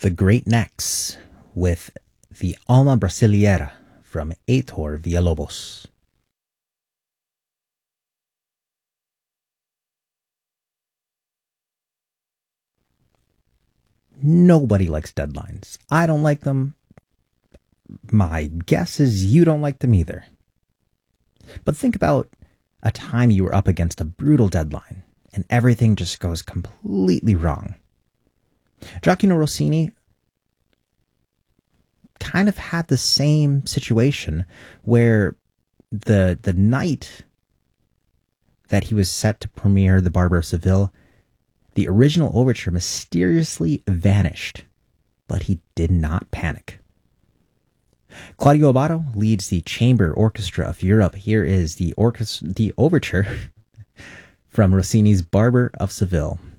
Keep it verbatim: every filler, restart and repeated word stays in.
The Great Necks with the Alma Brasileira from Heitor Villalobos. Nobody likes deadlines. I don't like them. My guess is you don't like them either. But think about a time you were up against a brutal deadline and everything just goes completely wrong. Gioachino Rossini kind of had the same situation where the the night that he was set to premiere The Barber of Seville, the original overture mysteriously vanished, but he did not panic. Claudio Abbado leads the Chamber Orchestra of Europe. Here is the orchestra, the overture from Rossini's Barber of Seville.